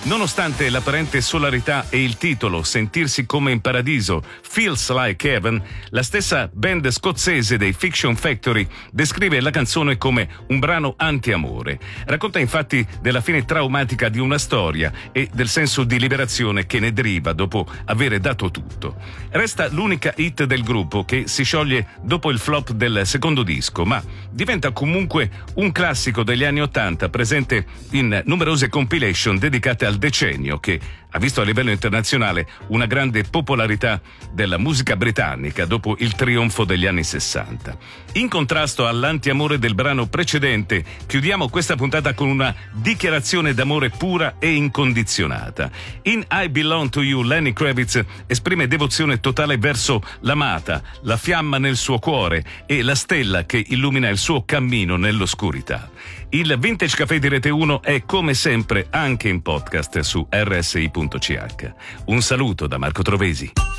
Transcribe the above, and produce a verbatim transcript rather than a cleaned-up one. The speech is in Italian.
Nonostante l'apparente solarità e il titolo Sentirsi come in paradiso, Feels Like Heaven, la stessa band scozzese dei Fiction Factory descrive la canzone come un brano anti-amore. Racconta infatti della fine traumatica di una storia e del senso di liberazione che ne deriva dopo avere dato tutto. Resta l'unica hit del gruppo, che si scioglie dopo il flop del secondo disco, ma diventa comunque un classico degli anni Ottanta, presente in numerose compilation dedicate al decennio che ha visto a livello internazionale una grande popolarità della musica britannica dopo il trionfo degli anni sessanta. In contrasto all'antiamore del brano precedente, chiudiamo questa puntata con una dichiarazione d'amore pura e incondizionata. In I Belong to You, Lenny Kravitz esprime devozione totale verso l'amata, la fiamma nel suo cuore e la stella che illumina il suo cammino nell'oscurità. Il Vintage Café di Rete uno è come sempre anche in podcast su R S I punto C H. Un saluto da Marco Trovesi.